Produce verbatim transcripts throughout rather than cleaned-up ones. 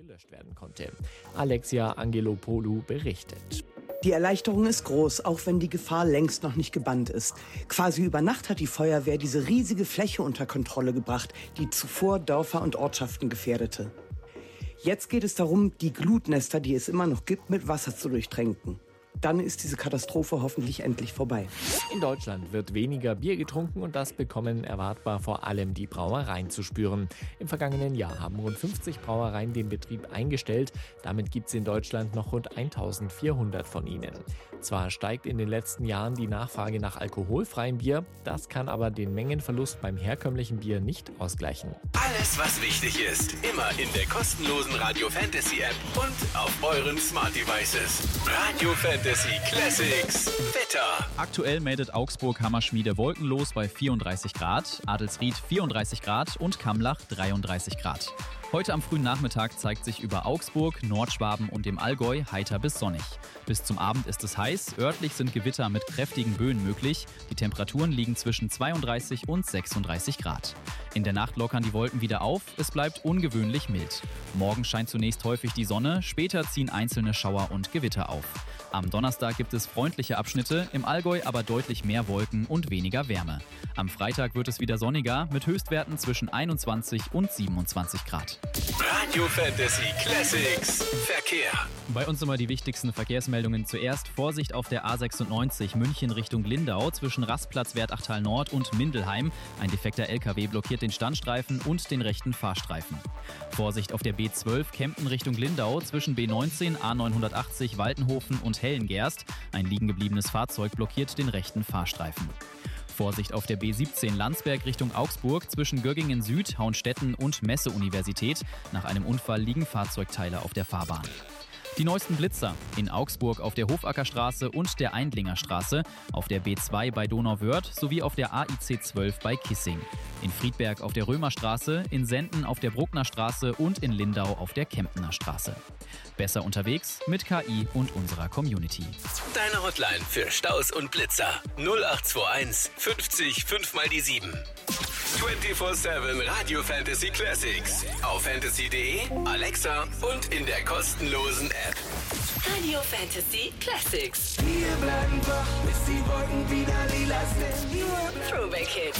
gelöscht werden konnte. Alexia Angelopoulou berichtet. Die Erleichterung ist groß, auch wenn die Gefahr längst noch nicht gebannt ist. Quasi über Nacht hat die Feuerwehr diese riesige Fläche unter Kontrolle gebracht, die zuvor Dörfer und Ortschaften gefährdete. Jetzt geht es darum, die Glutnester, die es immer noch gibt, mit Wasser zu durchtränken. Dann ist diese Katastrophe hoffentlich endlich vorbei. In Deutschland wird weniger Bier getrunken und das bekommen erwartbar vor allem die Brauereien zu spüren. Im vergangenen Jahr haben rund fünfzig Brauereien den Betrieb eingestellt. Damit gibt es in Deutschland noch rund eintausendvierhundert von ihnen. Zwar steigt in den letzten Jahren die Nachfrage nach alkoholfreiem Bier, das kann aber den Mengenverlust beim herkömmlichen Bier nicht ausgleichen. Alles, was wichtig ist, immer in der kostenlosen Radio Fantasy App und auf euren Smart Devices. Radio Fantasy Classics Wetter. Aktuell meldet Augsburg Hammerschmiede wolkenlos bei vierunddreißig Grad, Adelsried vierunddreißig Grad und Kamlach dreiunddreißig Grad. Heute am frühen Nachmittag zeigt sich über Augsburg, Nordschwaben und dem Allgäu heiter bis sonnig. Bis zum Abend ist es heiß, örtlich sind Gewitter mit kräftigen Böen möglich. Die Temperaturen liegen zwischen zweiunddreißig und sechsunddreißig Grad. In der Nacht lockern die Wolken wieder auf, es bleibt ungewöhnlich mild. Morgen scheint zunächst häufig die Sonne, später ziehen einzelne Schauer und Gewitter auf. Am Donnerstag gibt es freundliche Abschnitte, im Allgäu aber deutlich mehr Wolken und weniger Wärme. Am Freitag wird es wieder sonniger mit Höchstwerten zwischen einundzwanzig und siebenundzwanzig Grad. Radio Fantasy Classics Verkehr. Bei uns immer die wichtigsten Verkehrsmeldungen zuerst. Vorsicht auf der A sechsundneunzig München Richtung Lindau zwischen Rastplatz Wertachtal Nord und Mindelheim. Ein defekter L K W blockiert den Standstreifen und den rechten Fahrstreifen. Vorsicht auf der B zwölf Kempten Richtung Lindau zwischen B neunzehn, A neunhundertachtzig Waltenhofen und Hellengerst. Ein liegen gebliebenes Fahrzeug blockiert den rechten Fahrstreifen. Vorsicht auf der B siebzehn Landsberg Richtung Augsburg zwischen Göggingen Süd, Hauenstetten und Messe-Universität. Nach einem Unfall liegen Fahrzeugteile auf der Fahrbahn. Die neuesten Blitzer in Augsburg auf der Hofackerstraße und der Eindlinger Straße, auf der B zwei bei Donauwörth sowie auf der A I C zwölf bei Kissing. In Friedberg auf der Römerstraße, in Senden auf der Bruckner Straße und in Lindau auf der Kemptener Straße. Besser unterwegs mit K I und unserer Community. Deine Hotline für Staus und Blitzer null acht zwei eins fünfzig fünf mal die sieben. vierundzwanzig sieben Radio Fantasy Classics auf fantasy punkt de, Alexa und in der kostenlosen App. Radio Fantasy Classics. Wir bleiben wach, bis die Wolken wieder lila sind. Throwback Hits.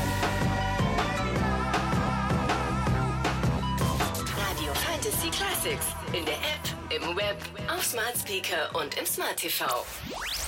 Radio Fantasy Classics. In der App, im Web, auf Smart Speaker und im Smart T V.